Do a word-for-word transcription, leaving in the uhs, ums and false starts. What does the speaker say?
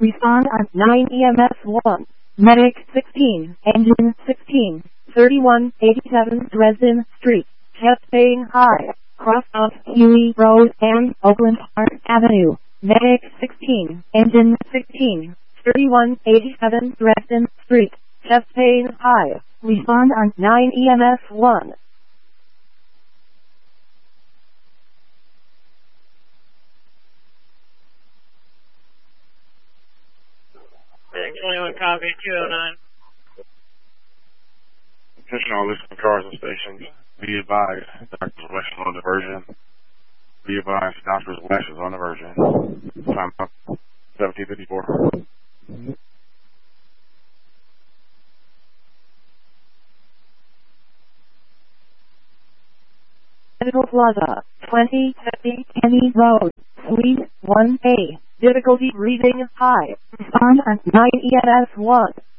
Respond on nine E M S one. Medic sixteen, engine sixteen, thirty-one eighty-seven Dresden Street, chest pain high, cross off Huey Road and Oakland Park Avenue. Medic sixteen, engine sixteen, thirty-one eighty-seven Dresden Street, chest pain high. Respond on nine E M S one. twenty-one copy, two oh nine. Attention all listening cars and stations. Be advised, Doctor's West is on diversion. Be advised, Doctor's West is on diversion. Time up, seventeen fifty-four. Medical Plaza, twenty fifty Kenny Road, Suite one A. Difficulty breathing high. Respond on nine E M S one.